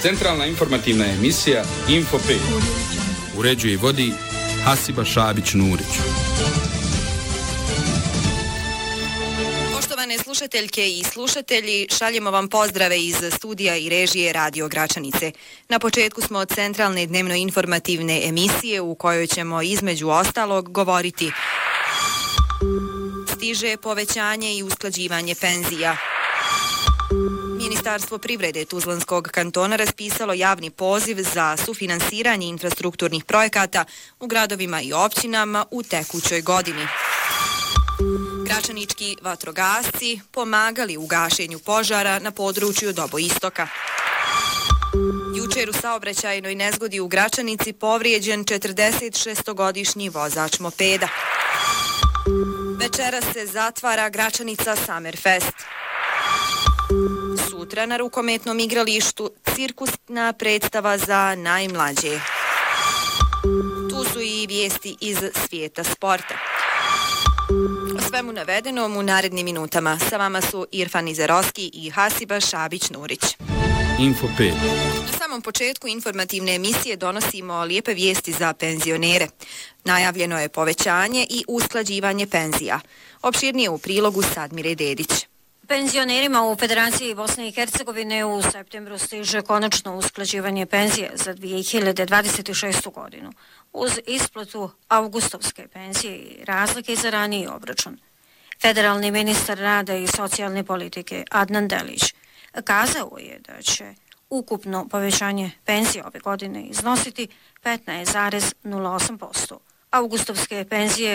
Centralna informativna emisija Info 5. Uređuje i vodi Hasiba Šabić-Nurić. Poštovane slušateljke i slušatelji, šaljemo vam pozdrave iz studija i režije Radio Gračanice. Na početku smo od centralne dnevno-informativne emisije u kojoj ćemo između ostalog govoriti: stiže povećanje i usklađivanje penzija. Ministarstvo privrede Tuzlanskog kantona raspisalo javni poziv za sufinansiranje infrastrukturnih projekata u gradovima i općinama u tekućoj godini. Gračanički vatrogasci pomagali u gašenju požara na području Doboistoka. Jučer u saobraćajnoj nezgodi u Gračanici povrijeđen 46-godišnji vozač mopeda. Večeras se zatvara Gračanica Summerfest. Sutra na rukometnom igralištu cirkusna predstava za najmlađe. Tu su i vijesti iz svijeta sporta. O svemu navedenom u narednim minutama. Sa vama su Irfan Izerovski i Hasiba Šabić-Nurić. Info 5. Na samom početku informativne emisije donosimo lijepe vijesti za penzionere. Najavljeno je povećanje i usklađivanje penzija. Opširnije u prilogu Sadmire Dedić. Penzionerima u Federaciji Bosne i Hercegovine u septembru stiže konačno usklađivanje penzije za 2026. godinu uz isplatu avgustovske penzije i razlike za raniji obračun. Federalni ministar rada i socijalne politike Adnan Delić kazao je da će ukupno povećanje penzije ove godine iznositi 15,08%. Avgustovske penzije